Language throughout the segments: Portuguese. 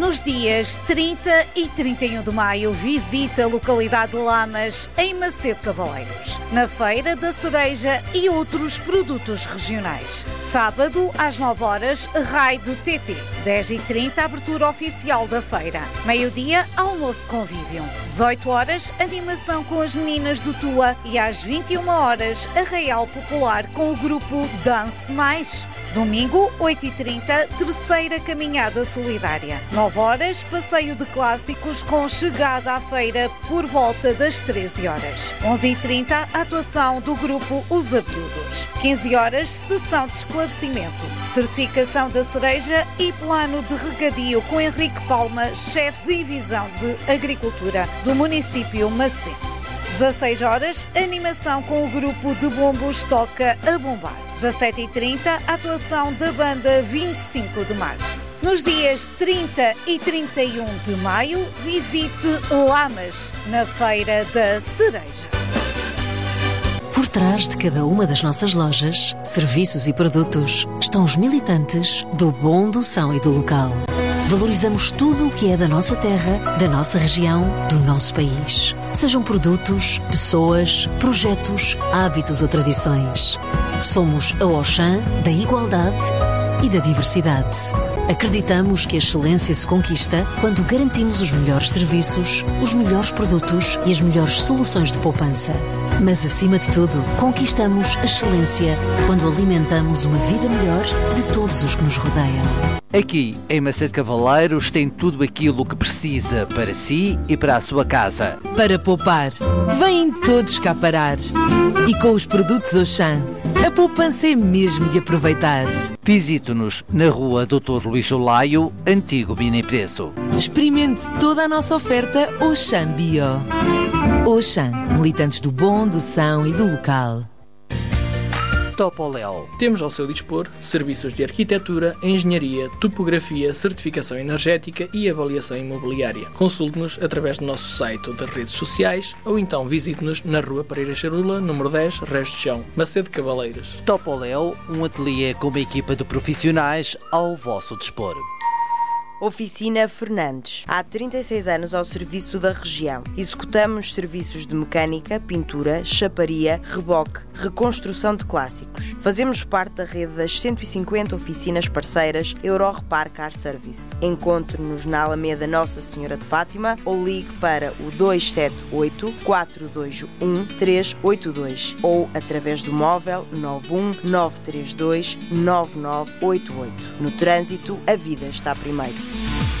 Nos dias 30 e 31 de maio, visita a localidade de Lamas, em Macedo Cavaleiros, na Feira da Cereja e outros produtos regionais. Sábado, às 9 horas, raio de TT. 10h30, abertura oficial da feira. Meio-dia, almoço convívio. 18 horas, animação com as meninas do Tua. E às 21 horas, arraial popular com o grupo Dance Mais. Domingo, 8h30, terceira caminhada solidária. 9 horas, passeio de clássicos com chegada à feira por volta das 13 horas. 11h30, atuação do grupo Os Abelhudos. 15 horas, sessão de esclarecimento. Certificação da cereja e plano de regadio com Henrique Palma, chefe de divisão de agricultura do município macedense. 16 horas, animação com o grupo de bombos Toca a Bombar. 17h30, atuação da banda 25 de Março. Nos dias 30 e 31 de maio, visite Lamas, na Feira da Cereja. Por trás de cada uma das nossas lojas, serviços e produtos, estão os militantes do bom, do são e do local. Valorizamos tudo o que é da nossa terra, da nossa região, do nosso país. Sejam produtos, pessoas, projetos, hábitos ou tradições. Somos a Auchan da igualdade e da diversidade. Acreditamos que a excelência se conquista quando garantimos os melhores serviços, os melhores produtos e as melhores soluções de poupança. Mas, acima de tudo, conquistamos a excelência quando alimentamos uma vida melhor de todos os que nos rodeiam. Aqui, em Macedo Cavaleiros, tem tudo aquilo que precisa para si e para a sua casa. Para poupar, vêm todos cá parar. E com os produtos Auchan, a poupança é mesmo de aproveitar. Visite-nos na rua Dr. Luís Olaio, antigo Bina e Preço. Experimente toda a nossa oferta Auchan Bio. Auchan, militantes do bom, do são e do local. Topoléu. Temos ao seu dispor serviços de arquitetura, engenharia, topografia, certificação energética e avaliação imobiliária. Consulte-nos através do nosso site ou das redes sociais ou então visite-nos na Rua Pereira Charula, número 10, Resto de Chão, Macedo Cavaleiros. Topoléu, um ateliê com uma equipa de profissionais ao vosso dispor. Oficina Fernandes. Há 36 anos ao serviço da região. Executamos serviços de mecânica, pintura, chaparia, reboque, reconstrução de clássicos. Fazemos parte da rede das 150 oficinas parceiras Eurorepar Car Service. Encontre-nos na Alameda Nossa Senhora de Fátima ou ligue para o 278-421-382 ou através do móvel 919329988. No trânsito, a vida está primeiro.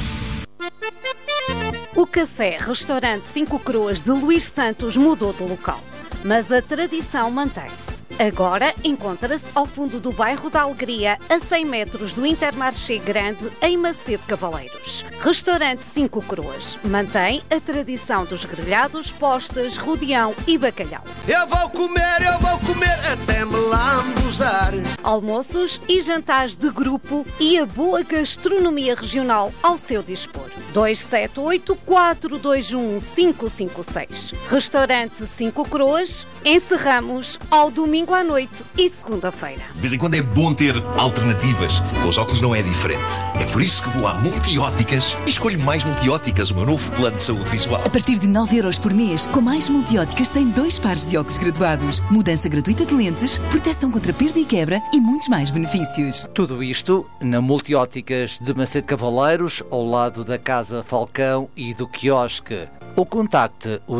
O café-restaurante 5 Coroas de Luís Santos mudou de local, mas a tradição mantém-se. Agora encontra-se ao fundo do bairro da Alegria, a 100 metros do Intermarché Grande, em Macedo Cavaleiros. Restaurante 5 Coroas mantém a tradição dos grelhados, postas, rodeão e bacalhau. Eu vou comer até me lambuzar. Almoços e jantares de grupo e a boa gastronomia regional ao seu dispor. 278-421-556. Restaurante 5 Coroas. Encerramos ao domingo à noite e segunda-feira. De vez em quando é bom ter alternativas. Com os óculos não é diferente. É por isso que vou à Multióticas e escolho Mais Multióticas, o meu novo plano de saúde visual. A partir de 9€ por mês, com Mais Multióticas tem 2 pares de óculos graduados, mudança gratuita de lentes, proteção contra perda e quebra e muitos mais benefícios. Tudo isto na Multióticas de Macedo Cavaleiros, ao lado da Casa Falcão e do quiosque. Ou contacte o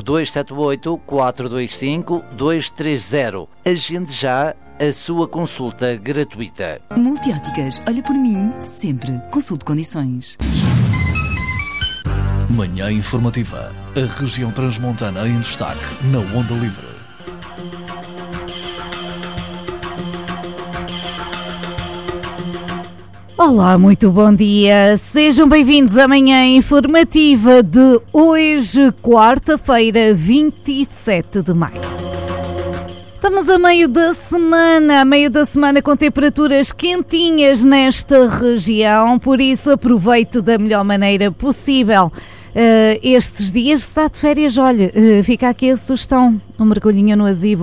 278-425-230. Agende já a sua consulta gratuita. Multióticas, olha por mim, sempre. Consulte condições. Manhã informativa. A região transmontana em destaque na Onda Livre. Olá, muito bom dia. Sejam bem-vindos à manhã informativa de hoje, quarta-feira, 27 de maio. Estamos a meio da semana com temperaturas quentinhas nesta região, por isso aproveite da melhor maneira possível. Estes dias, se está de férias, olha, fica aqui a sugestão, um mergulhinho no azibo.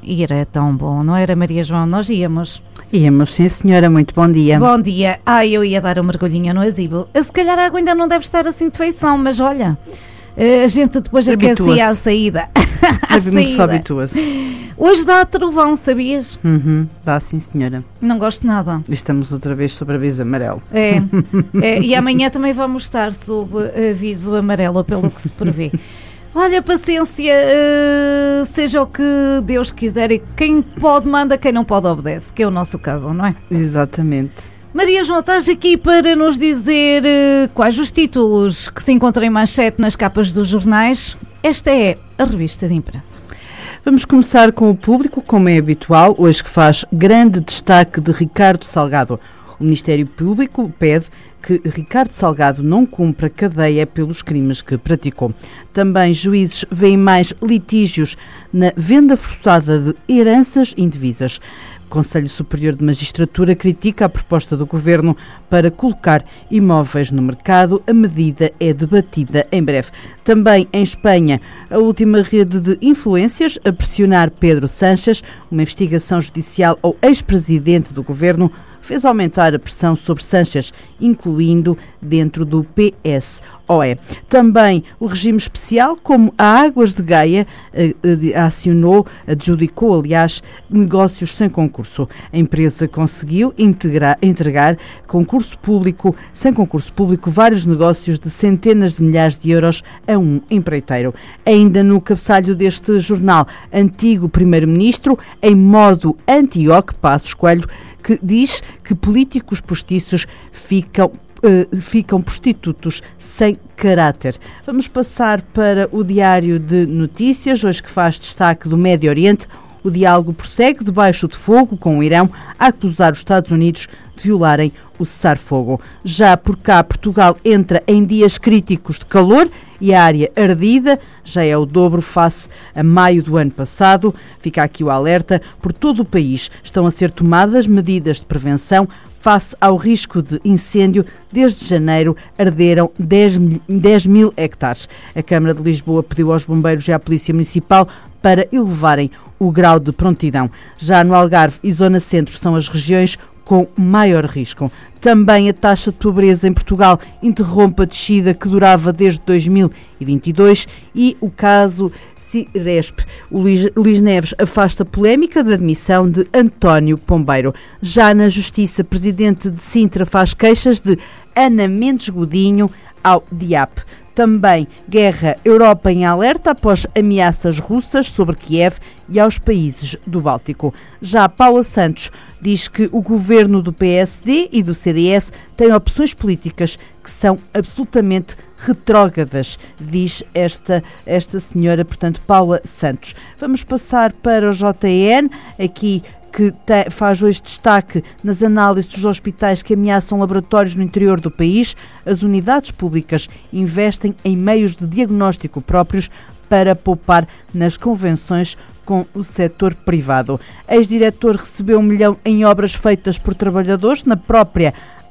Ir é tão bom, não era, Maria João? Nós íamos. Íamos, sim senhora, muito bom dia. Bom dia. Eu ia dar um mergulhinho no Azibo. Se calhar a água ainda não deve estar assim de feição, mas olha, a gente depois aquecia a saída. Muito só habitua-se. Hoje dá trovão, sabias? Dá sim senhora. Não gosto nada. Estamos outra vez sob aviso amarelo. E amanhã também vamos estar sob aviso amarelo, pelo que se prevê. Olha, paciência, seja o que Deus quiser, e quem pode manda, quem não pode obedece, que é o nosso caso, não é? Exatamente. Maria João, estás aqui para nos dizer quais os títulos que se encontram em manchete nas capas dos jornais. Esta é a revista de imprensa. Vamos começar com o Público, como é habitual, hoje que faz grande destaque de Ricardo Salgado. O Ministério Público pede que Ricardo Salgado não cumpra cadeia pelos crimes que praticou. Também juízes veem mais litígios na venda forçada de heranças indivisas. O Conselho Superior de Magistratura critica a proposta do Governo para colocar imóveis no mercado. A medida é debatida em breve. Também em Espanha, a última rede de influências a pressionar Pedro Sánchez, uma investigação judicial ao ex-presidente do Governo, fez aumentar a pressão sobre Sánchez, incluindo dentro do PSOE. Também o regime especial, como a Águas de Gaia, adjudicou, aliás, negócios sem concurso. A empresa conseguiu entregar sem concurso público, vários negócios de centenas de milhares de euros a um empreiteiro. Ainda no cabeçalho deste jornal, antigo primeiro-ministro, em modo anti-OC, Passos Coelho, que diz que políticos postiços ficam prostitutos sem caráter. Vamos passar para o Diário de Notícias, hoje que faz destaque do Médio Oriente. O diálogo prossegue debaixo de fogo com o Irão a acusar os Estados Unidos de violarem o cessar-fogo. Já por cá, Portugal entra em dias críticos de calor e a área ardida já é o dobro face a maio do ano passado. Fica aqui o alerta. Por todo o país estão a ser tomadas medidas de prevenção face ao risco de incêndio. Desde janeiro arderam 10 mil hectares. A Câmara de Lisboa pediu aos bombeiros e à Polícia Municipal para elevarem o grau de prontidão. Já no Algarve e Zona Centro são as regiões com maior risco. Também a taxa de pobreza em Portugal interrompe a descida que durava desde 2022 e o caso Ciresp. O Luís Neves afasta a polémica da demissão de António Pombeiro. Já na Justiça, presidente de Sintra faz queixas de Ana Mendes Godinho ao DIAP. Também guerra, Europa em alerta após ameaças russas sobre Kiev e aos países do Báltico. Já Paula Santos diz que o governo do PSD e do CDS tem opções políticas que são absolutamente retrógradas, diz esta senhora, portanto, Paula Santos. Vamos passar para o JN, aqui que faz hoje destaque nas análises dos hospitais que ameaçam laboratórios no interior do país. As unidades públicas investem em meios de diagnóstico próprios para poupar nas convenções com o setor privado. Ex-diretor recebeu 1 milhão em obras feitas por trabalhadores na própria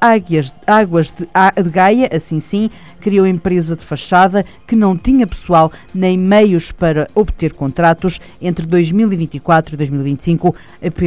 Águas de Gaia, assim sim, criou empresa de fachada que não tinha pessoal nem meios para obter contratos. Entre 2024 e 2025,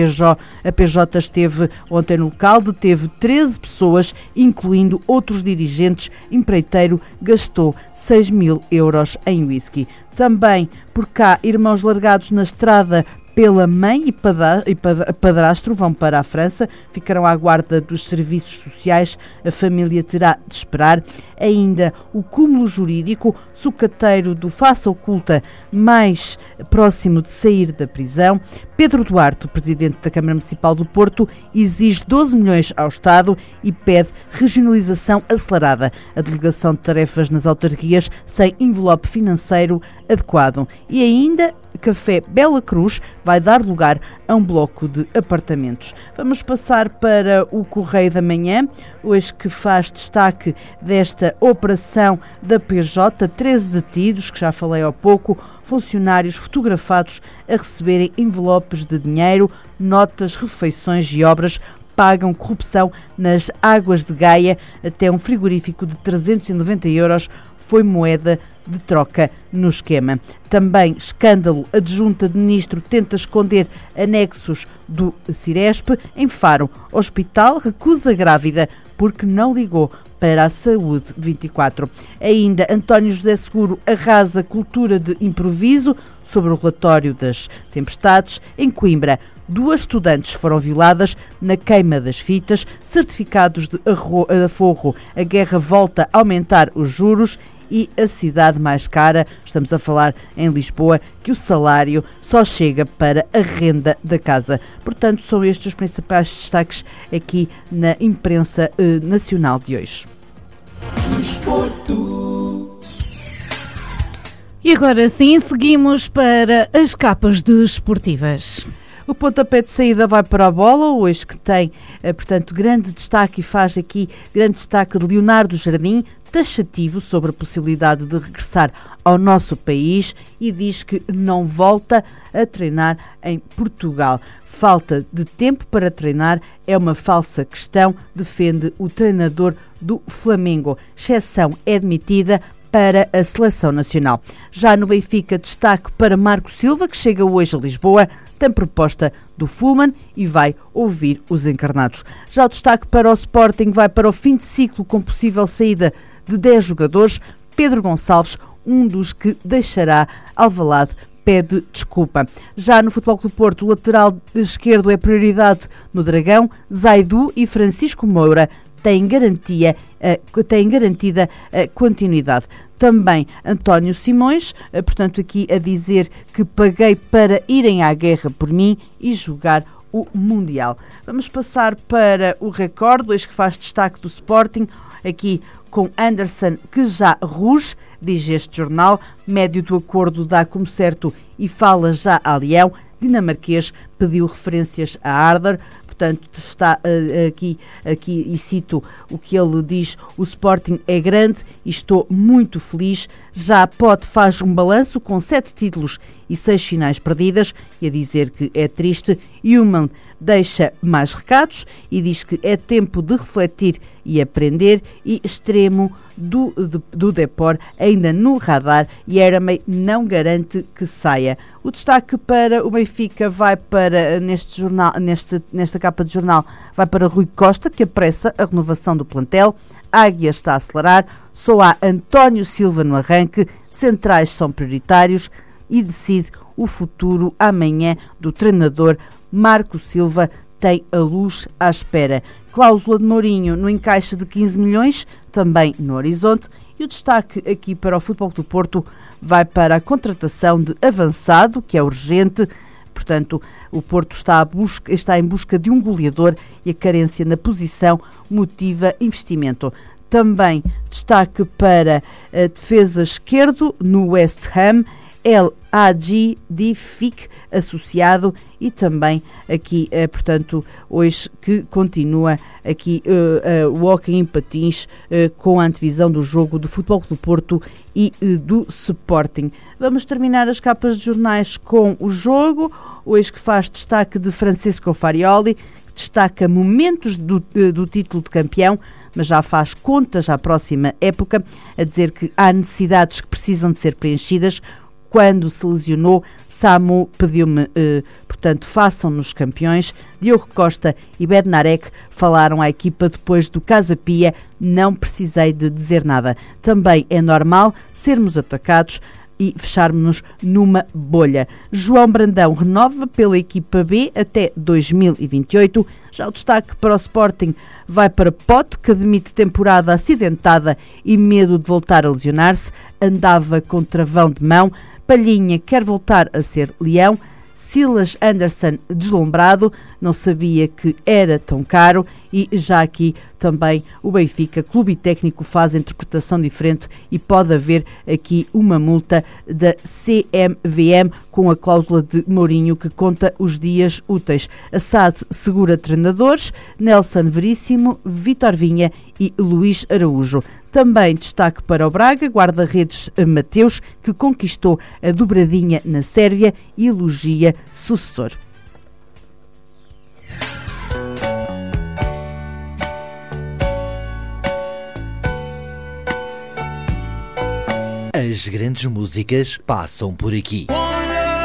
a PJ esteve ontem no local, deteve 13 pessoas, incluindo outros dirigentes. Empreiteiro gastou 6 mil euros em whisky. Também por cá, irmãos largados na estrada pela mãe e padrasto vão para a França, ficarão à guarda dos serviços sociais, a família terá de esperar. Ainda o cúmulo jurídico, sucateiro do Faça Oculta mais próximo de sair da prisão. Pedro Duarte, o presidente da Câmara Municipal do Porto, exige 12 milhões ao Estado e pede regionalização acelerada, a delegação de tarefas nas autarquias sem envelope financeiro adequado. E ainda Café Bela Cruz vai dar lugar a um bloco de apartamentos. Vamos passar para o Correio da Manhã, hoje que faz destaque desta operação da PJ, 13 detidos, que já falei há pouco, funcionários fotografados a receberem envelopes de dinheiro, notas, refeições e obras apagam corrupção nas águas de Gaia. Até um frigorífico de 390 euros foi moeda de troca no esquema. Também escândalo, adjunta de ministro tenta esconder anexos do Ciresp. Em Faro, hospital recusa grávida porque não ligou para a Saúde 24. Ainda, António José Seguro arrasa cultura de improviso sobre o relatório das tempestades. Em Coimbra, 2 estudantes foram violadas na queima das fitas, certificados de aforro. A guerra volta a aumentar os juros e a cidade mais cara, estamos a falar em Lisboa, que o salário só chega para a renda da casa. Portanto, são estes os principais destaques aqui na imprensa nacional de hoje. E agora sim, seguimos para as capas desportivas. O pontapé de saída vai para a bola, hoje que tem, portanto, grande destaque e faz aqui grande destaque de Leonardo Jardim, taxativo sobre a possibilidade de regressar ao nosso país e diz que não volta a treinar em Portugal. Falta de tempo para treinar é uma falsa questão, defende o treinador do Flamengo. Exceção é admitida para a seleção nacional. Já no Benfica, destaque para Marco Silva, que chega hoje a Lisboa, tem proposta do Fulham e vai ouvir os encarnados. Já o destaque para o Sporting vai para o fim de ciclo com possível saída de 10 jogadores. Pedro Gonçalves, um dos que deixará Alvalade, pede desculpa. Já no Futebol Clube Porto, o lateral esquerdo é prioridade no Dragão. Zaidu e Francisco Moura têm garantida a continuidade. Também António Simões, portanto aqui a dizer que paguei para irem à guerra por mim e jogar o Mundial. Vamos passar para o Record, hoje que faz destaque do Sporting, aqui com Anderson, que já ruge, diz este jornal. Médio do acordo dá como certo e fala já a Leão. Dinamarquês pediu referências a Arder. Portanto, está aqui e cito o que ele diz: o Sporting é grande e estou muito feliz. Já Pote faz um balanço com 7 títulos e 6 finais perdidas, e a dizer que é triste. Human deixa mais recados e diz que é tempo de refletir e aprender. E Extremo do Depor ainda no radar e Eramei não garante que saia. O destaque para o Benfica vai para, nesta capa de jornal, vai para Rui Costa, que apressa a renovação do plantel. Águia está a acelerar, só há António Silva no arranque, centrais são prioritários e decide o futuro amanhã do treinador. Marco Silva tem a luz à espera. Cláusula de Mourinho no encaixe de 15 milhões, também no horizonte. E o destaque aqui para o Futebol do Porto vai para a contratação de avançado, que é urgente. Portanto, o Porto está em busca de um goleador e a carência na posição motiva investimento. Também destaque para a defesa esquerdo no West Ham, El Hadji Difik associado, e também aqui, portanto, hoje que continua aqui o hóquei em patins com a antevisão do jogo do Futebol do Porto e do Sporting. Vamos terminar as capas de jornais com o jogo, hoje que faz destaque de Francesco Farioli, que destaca momentos do título de campeão, mas já faz contas à próxima época, a dizer que há necessidades que precisam de ser preenchidas. Quando se lesionou, Samu pediu-me, portanto, façam-nos campeões. Diogo Costa e Bednarek falaram à equipa depois do Casa Pia, não precisei de dizer nada. Também é normal sermos atacados e fecharmos-nos numa bolha. João Brandão renova pela equipa B até 2028. Já o destaque para o Sporting vai para Pote, que admite temporada acidentada e medo de voltar a lesionar-se. Andava com travão de mão. Palhinha quer voltar a ser Leão. Silas Anderson deslumbrado, não sabia que era tão caro. E já aqui também o Benfica, clube e técnico, faz a interpretação diferente e pode haver aqui uma multa da CMVM com a cláusula de Mourinho que conta os dias úteis. A SAD segura treinadores, Nelson Veríssimo, Vítor Vinha e Luís Araújo. Também destaque para o Braga, guarda-redes Mateus, que conquistou a dobradinha na Sérvia e elogia sucessor. As grandes músicas passam por aqui.